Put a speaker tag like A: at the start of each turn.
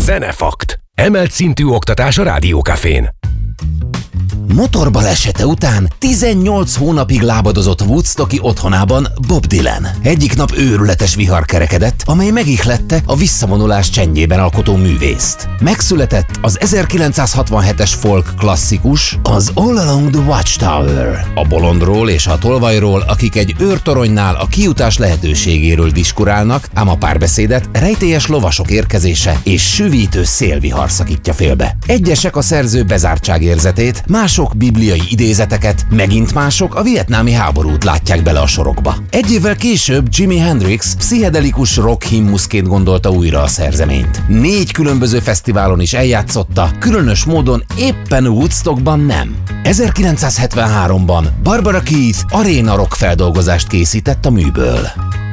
A: Zenefakt. Emelt szintű oktatás a Rádiókafén.
B: Motorbalesete után 18 hónapig lábadozott Woodstocki otthonában Bob Dylan. Egyik nap őrületes vihar kerekedett, amely megihlette a visszavonulás csendjében alkotó művészt. Megszületett az 1967-es folk klasszikus, az All Along the Watchtower. A bolondról és a tolvajról, akik egy őrtoronynál a kijutás lehetőségéről diskurálnak, ám a párbeszédet rejtélyes lovasok érkezése és süvítő szélvihar szakítja félbe. Egyesek a szerző bezártságérzetét, mások bibliai idézeteket, megint mások a vietnámi háborút látják bele a sorokba. Egy évvel később Jimi Hendrix pszichedelikus rock himnuszként gondolta újra a szerzeményt. 4 különböző fesztiválon is eljátszotta, különös módon éppen Woodstockban nem. 1973-ban Barbara Keith aréna rock feldolgozást készített a műből.